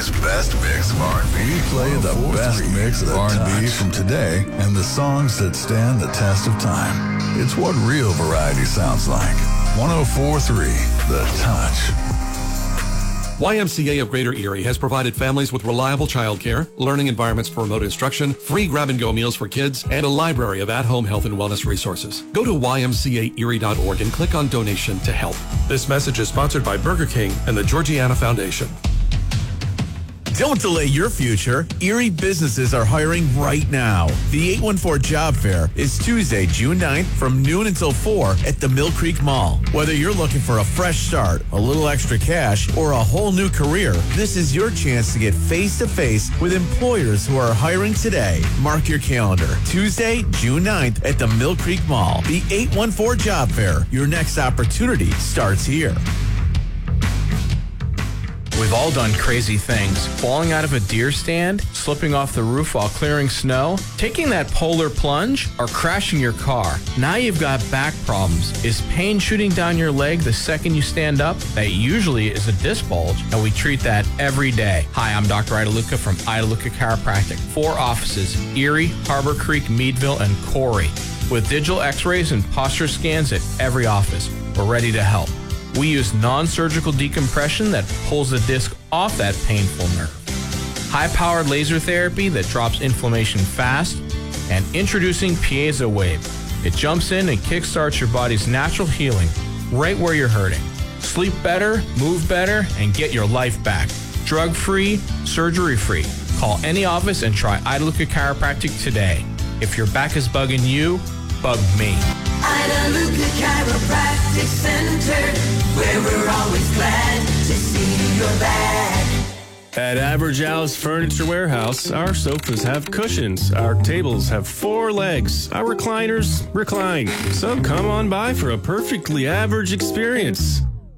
today's best mix of R&B. We play the best mix of R&B from today and the songs that stand the test of time. It's what real variety sounds like. 104.3 The Touch. YMCA of Greater Erie has provided families with reliable childcare, learning environments for remote instruction, free grab-and-go meals for kids, and a library of at-home health and wellness resources. Go to ymcaerie.org and click on Donation to help. This message is sponsored by Burger King and the Georgiana Foundation. Don't delay your future. Erie businesses are hiring right now. The 814 Job Fair is Tuesday, June 9th from noon until 4 at the Mill Creek Mall. Whether you're looking for a fresh start, a little extra cash, or a whole new career, this is your chance to get face-to-face with employers who are hiring today. Mark your calendar. Tuesday, June 9th at the Mill Creek Mall. The 814 Job Fair. Your next opportunity starts here. We've all done crazy things. Falling out of a deer stand, slipping off the roof while clearing snow, taking that polar plunge, or crashing your car. Now you've got back problems. Is pain shooting down your leg the second you stand up? That usually is a disc bulge, and we treat that every day. Hi, I'm Dr. Ida Luca from Ida Luca Chiropractic. 4 offices, Erie, Harbor Creek, Meadville, and Corey. With digital x-rays and posture scans at every office. We're ready to help. We use non-surgical decompression that pulls the disc off that painful nerve. High-powered laser therapy that drops inflammation fast, and introducing Piezo Wave. It jumps in and kickstarts your body's natural healing right where you're hurting. Sleep better, move better, and get your life back. Drug-free, surgery-free. Call any office and try Ida Luca Chiropractic today. If your back is bugging you, bug me. Ida Luca Chiropractic Center, where we're always glad to see you're back. At Average Al's Furniture Warehouse, our sofas have cushions, our tables have 4 legs, our recliners recline. So come on by for a perfectly average experience.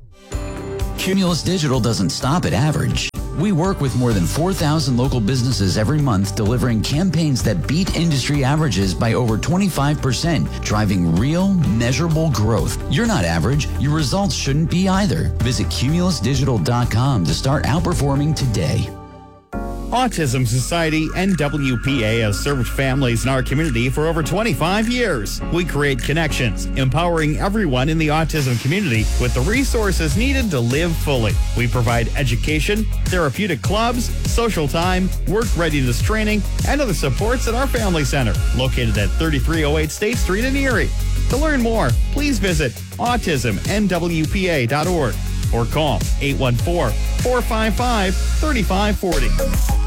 Cumulus Digital doesn't stop at average. We work with more than 4,000 local businesses every month, delivering campaigns that beat industry averages by over 25%, driving real, measurable growth. You're not average. Your results shouldn't be either. Visit cumulusdigital.com to start outperforming today. Autism Society NWPA has served families in our community for over 25 years. We create connections, empowering everyone in the autism community with the resources needed to live fully. We provide education, therapeutic clubs, social time, work readiness training, and other supports at our family center, located at 3308 State Street in Erie. To learn more, please visit autismnwpa.org or call 814-455-3540.